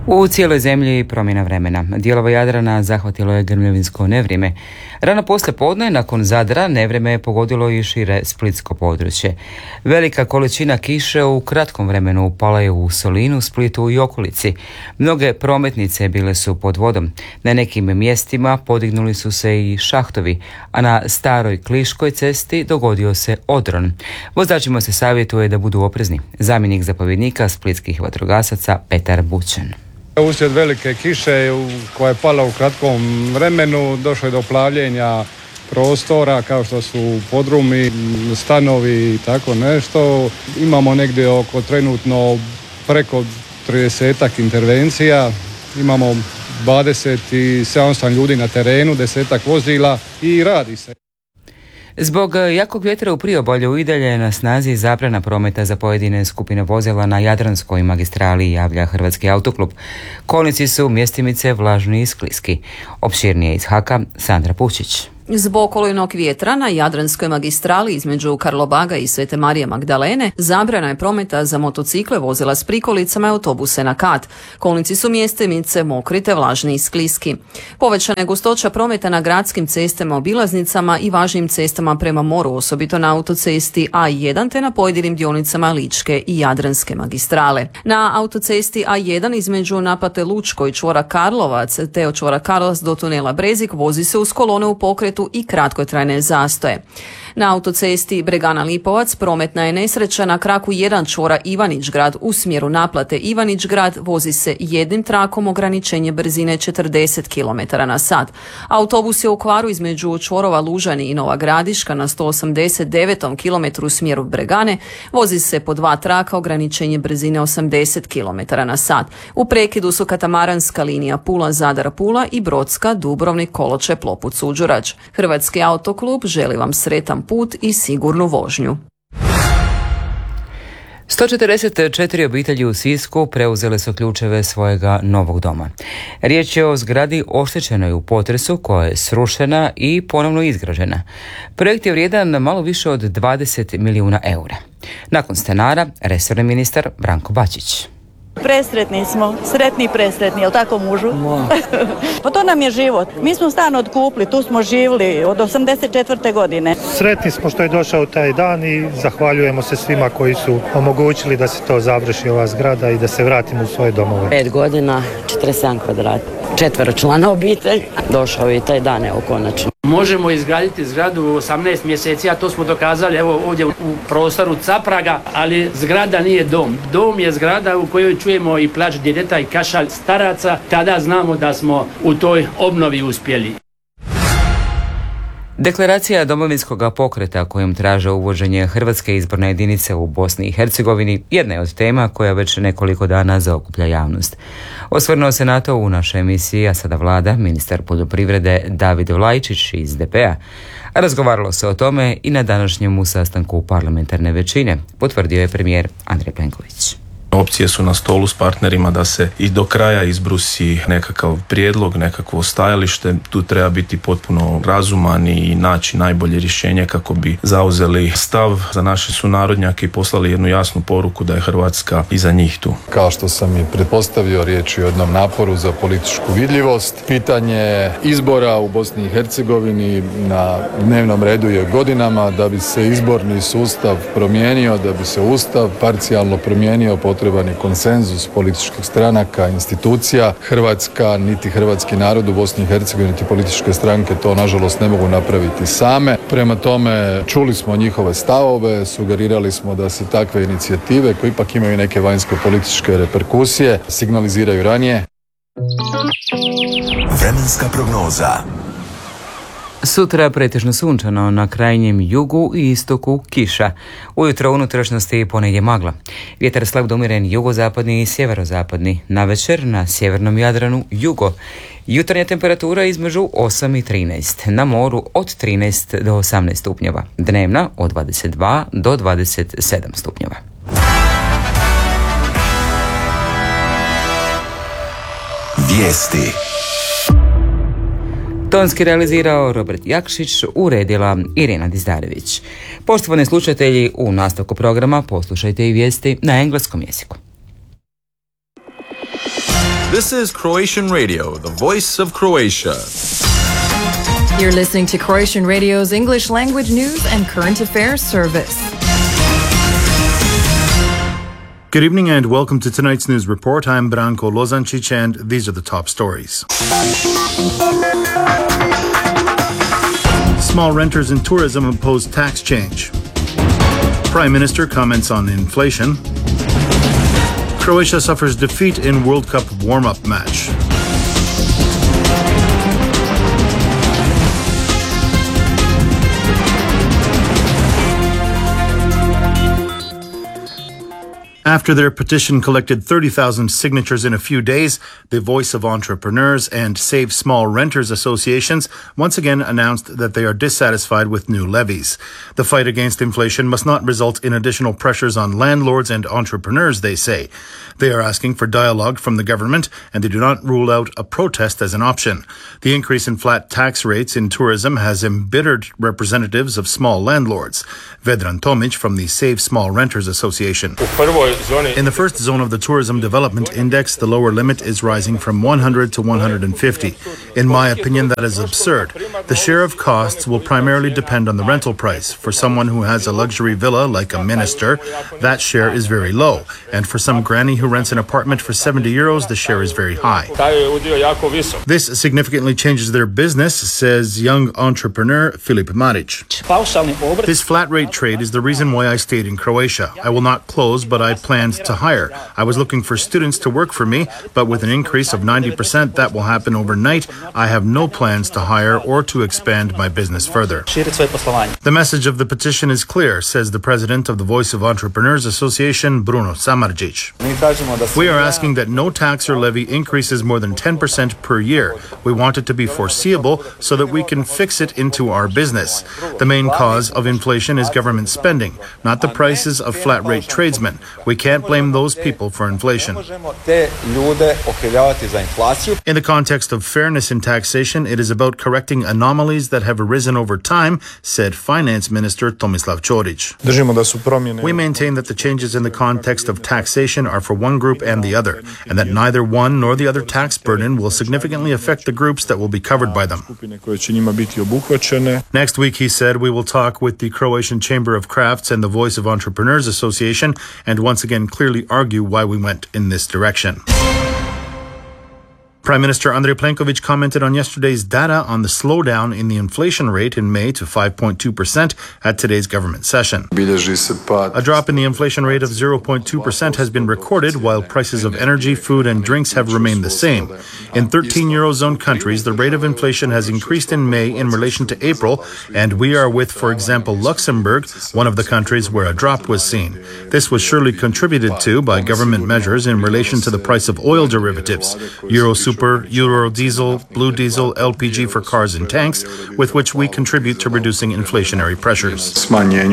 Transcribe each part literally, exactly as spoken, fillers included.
U cijeloj zemlji promjena vremena. Dijelova Jadrana zahvatilo je grmljavinsko nevrijeme. Rano poslije podne, nakon Zadra, nevrijeme je pogodilo i šire splitsko područje. Velika količina kiše u kratkom vremenu upala je u Solinu, Splitu i okolici. Mnoge prometnice bile su pod vodom. Na nekim mjestima podignuli su se i šahtovi, a na staroj Kliškoj cesti dogodio se odron. Vozačima se savjetuje da budu oprezni. Zamjenik zapovjednika splitskih vatrogasaca Petar Bućan. Uslijed velike kiše koja je pala u kratkom vremenu došlo je do plavljenja prostora kao što su podrumi, stanovi i tako nešto. Imamo negdje oko trenutno preko tridesetak intervencija, imamo dvadeset sedam ljudi na terenu, desetak vozila i radi se. Zbog jakog vjetra u priobalju i dalje je na snazi zabrana prometa za pojedine skupine vozila na Jadranskoj magistrali, javlja Hrvatski autoklub. Kolnici su mjestimice vlažni i skliski. Opširnije iz Haka, Sandra Pušić. Zbog olujnog vjetra na Jadranskoj magistrali između Karlobaga i Svete Marije Magdalene zabrana je prometa za motocikle, vozila s prikolicama i autobuse na kat. Kolnici su mjestimice mokri te vlažni i skliski. Povećana je gustoća prometa na gradskim cestama, obilaznicama i važnim cestama prema moru, osobito na autocesti A jedan te na pojedinim dionicama Ličke i Jadranske magistrale. Na autocesti A jedan između Napate Lučko i čvora Karlovac te od čvora Karlovac do tunela Brezik vozi se uz kolone u pokretu i kratkotrajne zastoje. Na autocesti Bregana Lipovac prometna je nesreća na kraku jedan čvora Ivanić grad u smjeru naplate Ivanić grad, vozi se jednim trakom, ograničenje brzine četrdeset kilometara na sat. Autobus je u kvaru između čvorova Lužani i Nova Gradiška na sto osamdeset devetom kilometru u smjeru Bregane, vozi se po dva traka, ograničenje brzine osamdeset kilometara na sat. U prekidu su katamaranska linija Pula-Zadar-Pula i brodska Dubrovnik-Koloče-Ploput-Suđurač. Hrvatski autoklub želi vam sretan put i sigurnu vožnju. sto četrdeset četiri obitelji u Sisku preuzele su ključeve svojega novog doma. Riječ je o zgradi oštećenoj u potresu koja je srušena i ponovno izgrađena. Projekt je vrijedan malo više od dvadeset milijuna eura. Nakon stanara, resorni ministar Branko Bačić. Presretni smo, sretni i presretni, jel tako mužu? Pa to nam je život. Mi smo stan otkupili, tu smo živjeli od osamdeset četvrte godine. Sretni smo što je došao taj dan i zahvaljujemo se svima koji su omogućili da se to završi, ova zgrada, i da se vratimo u svoje domove. Pet godina, četrdeset sedam kvadrata, četveročlana obitelj, došao je i taj dan, evo konačno. Možemo izgraditi zgradu u osamnaest mjeseci, a to smo dokazali evo ovdje u prostoru Capraga, ali zgrada nije dom. Dom je zgrada u kojoj čujemo i plač djeteta i kašalj staraca, tada znamo da smo u toj obnovi uspjeli. Deklaracija Domovinskog pokreta kojom traže uvođenje hrvatske izborne jedinice u Bosni i Hercegovini jedna je od tema koja već nekoliko dana zaokuplja javnost. Osvrnuo se na to u našoj emisiji, a sada vlada, ministar poljoprivrede David Vlajčić iz D P-a. Razgovaralo se o tome i na današnjem sastanku parlamentarne većine, potvrdio je premijer Andrej Plenković. Opcije su na stolu s partnerima da se i do kraja izbrusi nekakav prijedlog, nekakvo stajalište. Tu treba biti potpuno razuman i naći najbolje rješenje kako bi zauzeli stav za naše sunarodnjake i poslali jednu jasnu poruku da je Hrvatska iza njih tu. Kao što sam i pretpostavio, riječ je o jednom naporu za političku vidljivost. Pitanje izbora u Bosni i Hercegovini na dnevnom redu je godinama. Da bi se izborni sustav promijenio, da bi se ustav parcijalno promijenio, potrebno potreban je konsenzus političkih stranaka, institucija. Hrvatska, niti hrvatski narod u Bosni i Hercegovini, niti političke stranke to nažalost ne mogu napraviti same. Prema tome, čuli smo njihove stavove, sugerirali smo da se takve inicijative, koje ipak imaju neke vanjske političke reperkusije, signaliziraju ranije. Vremenska prognoza. Sutra pretežno sunčano, na krajnjem jugu i istoku kiša. Ujutro u unutrašnjosti ponegdje magla. Vjetar slab do umiren jugozapadni i sjeverozapadni. Navečer na sjevernom Jadranu jugo. Jutarnja temperatura između osam i trinaest. Na moru od trinaest do osamnaest stupnjeva. Dnevna od dvadeset dva do dvadeset sedam stupnjeva. Vijesti. Tonski realizirao Robert Jakšić, uredila Irina Dizdarević. Poštovani slušatelji, u nastavku programa poslušajte i vijesti na engleskom jeziku. This is Croatian Radio, the voice of Croatia. You're listening to Croatian Radio's English language news and current affairs service. Good evening and welcome to tonight's news report. I'm Branko Lozancic and these are the top stories. Small renters in tourism oppose tax change. Prime Minister comments on inflation. Croatia suffers defeat in World Cup warm-up match. After their petition collected thirty thousand signatures in a few days, the Voice of Entrepreneurs and Save Small Renters associations once again announced that they are dissatisfied with new levies. The fight against inflation must not result in additional pressures on landlords and entrepreneurs, they say. They are asking for dialogue from the government, and they do not rule out a protest as an option. The increase in flat tax rates in tourism has embittered representatives of small landlords. Vedran Tomic from the Save Small Renters Association. In the first zone of the Tourism Development Index, the lower limit is rising from one hundred to one hundred fifty. In my opinion, that is absurd. The share of costs will primarily depend on the rental price. For someone who has a luxury villa, like a minister, that share is very low. And for some granny who rents an apartment for seventy euros, the share is very high. This significantly changes their business, says young entrepreneur Filip Maric. This flat rate trade is the reason why I stayed in Croatia. I will not close, but I planned to hire. I was looking for students to work for me, but with an increase of ninety percent, that will happen overnight. I have no plans to hire or to expand my business further. The message of the petition is clear, says the president of the Voice of Entrepreneurs Association, Bruno Samardzic. We are asking that no tax or levy increases more than ten percent per year. We want it to be foreseeable so that we can fix it into our business. The main cause of inflation is government spending, not the prices of flat rate tradesmen. We can't blame those people for inflation. In the context of fairness in taxation, it is about correcting anomalies that have arisen over time, said Finance Minister Tomislav Ćorić. We maintain that the changes in the context of taxation are for one group and the other, and that neither one nor the other tax burden will significantly affect the groups that will be covered by them. Next week, he said, we will talk with the Croatian Chamber of Crafts and the Voice of Entrepreneurs Association and once again clearly argue why we went in this direction. Prime Minister Andrej Plenković commented on yesterday's data on the slowdown in the inflation rate in May to five point two percent at today's government session. A drop in the inflation rate of zero point two percent has been recorded, while prices of energy, food and drinks have remained the same. In thirteen Eurozone countries, the rate of inflation has increased in May in relation to April, and we are with, for example, Luxembourg, one of the countries where a drop was seen. This was surely contributed to by government measures in relation to the price of oil derivatives, Euro Super, Euro Diesel, Blue Diesel, L P G for cars and tanks, with which we contribute to reducing inflationary pressures.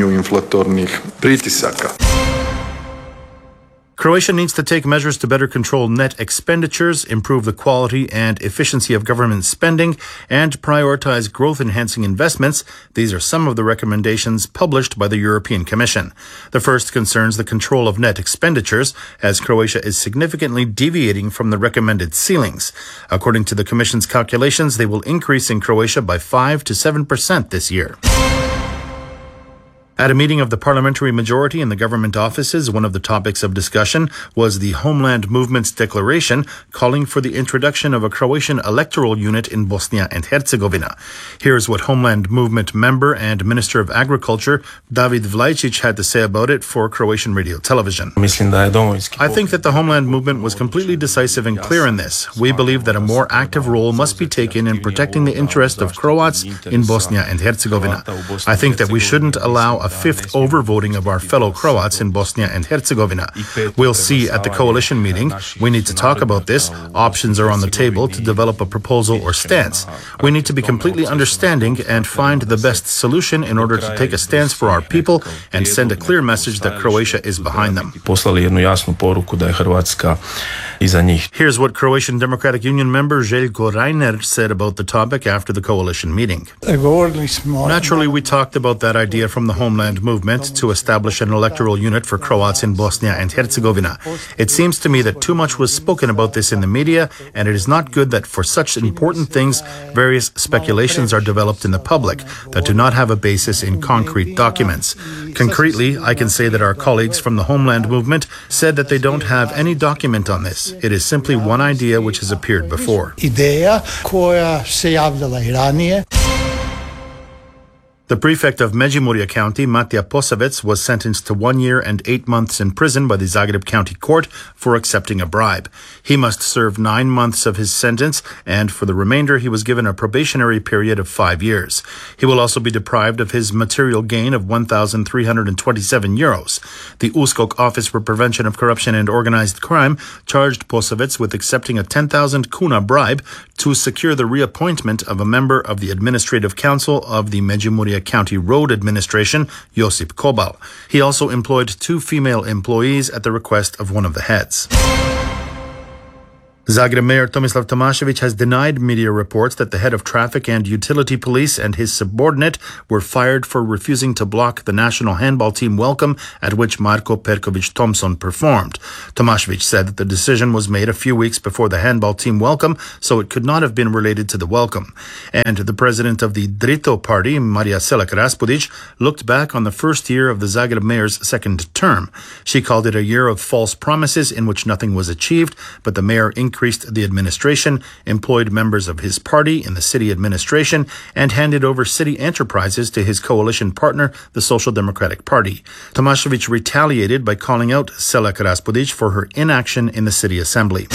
Croatia needs to take measures to better control net expenditures, improve the quality and efficiency of government spending, and prioritize growth-enhancing investments. These are some of the recommendations published by the European Commission. The first concerns the control of net expenditures, as Croatia is significantly deviating from the recommended ceilings. According to the Commission's calculations, they will increase in Croatia by five to seven percent this year. At a meeting of the parliamentary majority in the government offices, one of the topics of discussion was the Homeland Movement's declaration calling for the introduction of a Croatian electoral unit in Bosnia and Herzegovina. Here's what Homeland Movement member and Minister of Agriculture David Vlajcic had to say about it for Croatian radio television. I think that the Homeland Movement was completely decisive and clear in this. We believe that a more active role must be taken in protecting the interest of Croats in Bosnia and Herzegovina. I think that we shouldn't allow a fifth overvoting of our fellow Croats in Bosnia and Herzegovina. We'll see at the coalition meeting. We need to talk about this. Options are on the table to develop a proposal or stance. We need to be completely understanding and find the best solution in order to take a stance for our people and send a clear message that Croatia is behind them. Here's what Croatian Democratic Union member Željko Reiner said about the topic after the coalition meeting. Naturally, we talked about that idea from the home Homeland Movement to establish an electoral unit for Croats in Bosnia and Herzegovina. It seems to me that too much was spoken about this in the media, and it is not good that for such important things, various speculations are developed in the public that do not have a basis in concrete documents. Concretely, I can say that our colleagues from the Homeland Movement said that they don't have any document on this. It is simply one idea which has appeared before. Ideja koja se javljala i ranije. The prefect of Međimurje County, Matija Posavec, was sentenced to one year and eight months in prison by the Zagreb County Court for accepting a bribe. He must serve nine months of his sentence, and for the remainder he was given a probationary period of five years. He will also be deprived of his material gain of one thousand three hundred twenty-seven euros. The U S K O K Office for Prevention of Corruption and Organized Crime charged Posavec with accepting a ten thousand kuna bribe to secure the reappointment of a member of the Administrative Council of the Međimurje County Road Administration, Josip Kobal. He also employed two female employees at the request of one of the heads. Zagreb Mayor Tomislav Tomašević has denied media reports that the head of traffic and utility police and his subordinate were fired for refusing to block the national handball team welcome at which Marko Perković Thompson performed. Tomašević said that the decision was made a few weeks before the handball team welcome, so it could not have been related to the welcome. And the president of the Drito party, Marija Selak-Raspudić, looked back on the first year of the Zagreb mayor's second term. She called it a year of false promises in which nothing was achieved, but the mayor increased the administration, employed members of his party in the city administration, and handed over city enterprises to his coalition partner, the Social Democratic Party. Tomašević retaliated by calling out Selak-Raspudić for her inaction in the city assembly.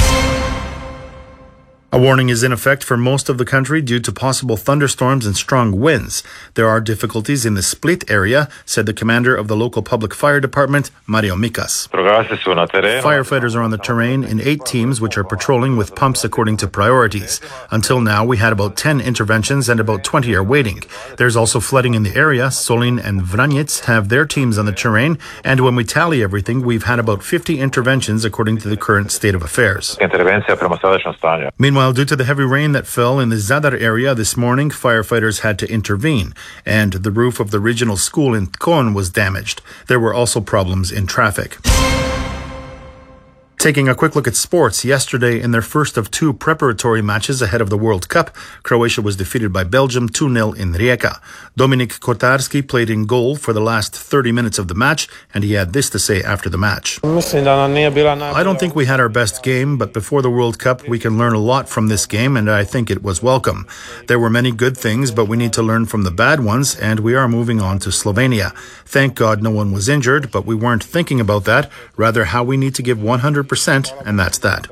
A warning is in effect for most of the country due to possible thunderstorms and strong winds. There are difficulties in the Split area, said the commander of the local public fire department, Mario Mikas. Firefighters are on the terrain in eight teams which are patrolling with pumps according to priorities. Until now, we had about ten interventions and about twenty are waiting. There's also flooding in the area. Solin and Vranjic have their teams on the terrain, and when we tally everything, we've had about fifty interventions according to the current state of affairs. Meanwhile, Meanwhile, due to the heavy rain that fell in the Zadar area this morning, firefighters had to intervene, and the roof of the regional school in Tkon was damaged. There were also problems in traffic. Taking a quick look at sports, yesterday in their first of two preparatory matches ahead of the World Cup, Croatia was defeated by Belgium two nil in Rijeka. Dominik Kotarski played in goal for the last thirty minutes of the match, and he had this to say after the match. I don't think we had our best game, but before the World Cup we can learn a lot from this game, and I think it was welcome. There were many good things, but we need to learn from the bad ones, and we are moving on to Slovenia. Thank God no one was injured, but we weren't thinking about that, rather how we need to give one hundred percent, and that's that.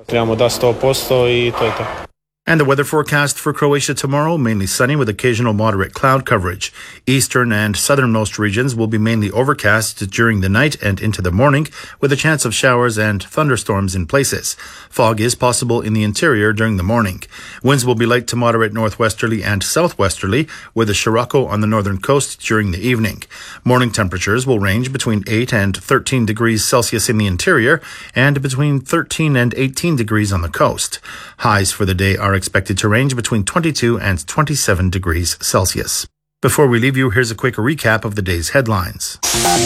And the weather forecast for Croatia tomorrow, mainly sunny with occasional moderate cloud coverage. Eastern and southernmost regions will be mainly overcast during the night and into the morning, with a chance of showers and thunderstorms in places. Fog is possible in the interior during the morning. Winds will be light to moderate northwesterly and southwesterly, with a Scirocco on the northern coast during the evening. Morning temperatures will range between eight and thirteen degrees Celsius in the interior, and between thirteen and eighteen degrees on the coast. Highs for the day are expected to range between twenty-two and twenty-seven degrees Celsius. Before we leave you, here's a quick recap of the day's headlines.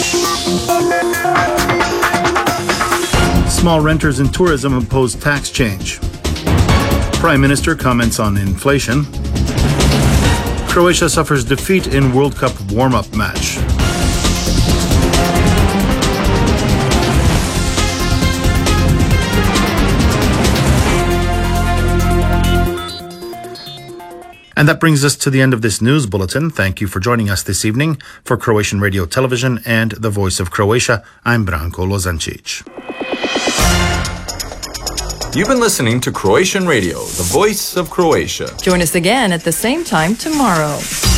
Small renters in tourism oppose tax change. Prime Minister comments on inflation. Croatia suffers defeat in World Cup warm-up match. And that brings us to the end of this news bulletin. Thank you for joining us this evening. For Croatian Radio Television and the Voice of Croatia, I'm Branko Lozancic. You've been listening to Croatian Radio, the Voice of Croatia. Join us again at the same time tomorrow.